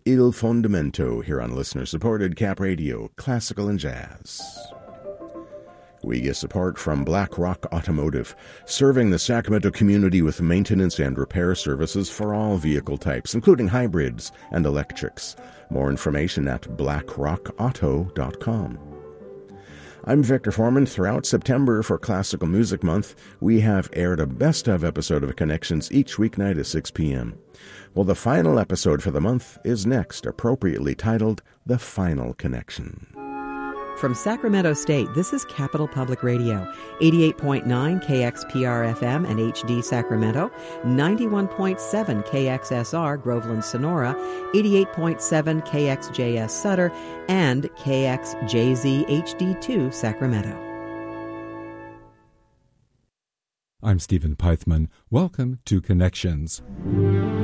Il Fondamento here on listener-supported Cap Radio, Classical and Jazz. We get support from Black Rock Automotive, serving the Sacramento community with maintenance and repair services for all vehicle types, including hybrids and electrics. More information at blackrockauto.com. I'm Victor Foreman. Throughout September for Classical Music Month, we have aired a best-of episode of Connections each weeknight at 6 p.m. Well, the final episode for the month is next, appropriately titled The Final Connection. From Sacramento State, this is Capital Public Radio, 88.9 KXPR-FM and HD Sacramento, 91.7 KXSR Groveland Sonora, 88.7 KXJS Sutter, and KXJZ HD2 Sacramento. I'm Stephen Pythman. Welcome to Connections.